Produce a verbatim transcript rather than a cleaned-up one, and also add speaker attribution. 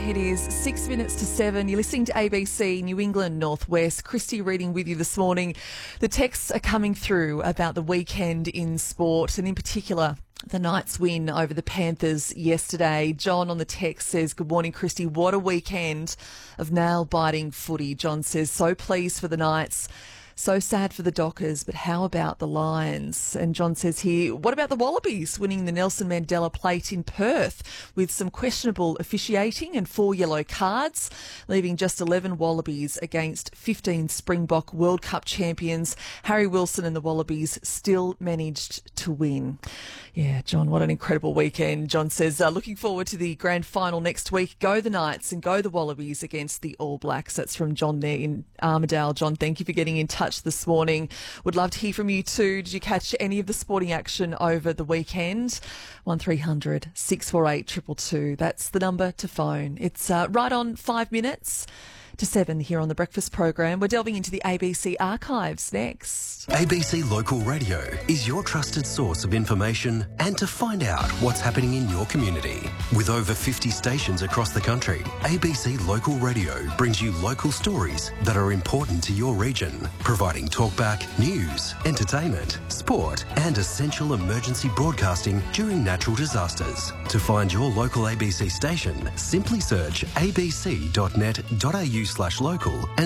Speaker 1: It is six minutes to seven. You're listening to A B C New England Northwest. Christy reading with you this morning. The texts are coming through about the weekend in sport, and in particular the Knights win over the Panthers yesterday. John on the text says, good morning, Christy. What a weekend of nail-biting footy. John says, so pleased for the Knights. So sad for the Dockers, but how about the Lions? And John says here, what about the Wallabies winning the Nelson Mandela Plate in Perth with some questionable officiating and four yellow cards, leaving just eleven Wallabies against fifteen Springbok World Cup champions? Harry Wilson and the Wallabies still managed to win. Yeah, John, what an incredible weekend. John says, uh, looking forward to the grand final next week. Go the Knights and go the Wallabies against the All Blacks. That's from John there in Armidale. John, thank you for getting in touch this morning. Would love to hear from you too. Did you catch any of the sporting action over the weekend? one three hundred six four eight two two two. That's the number to phone. It's uh, right on five minutes to seven here on the Breakfast Program. We're delving into the A B C archives next.
Speaker 2: A B C Local Radio is your trusted source of information and to find out what's happening in your community. With over fifty stations across the country, A B C Local Radio brings you local stories that are important to your region, providing talkback, news, entertainment, sport and essential emergency broadcasting during natural disasters. To find your local A B C station, simply search a b c dot net dot a u slash local and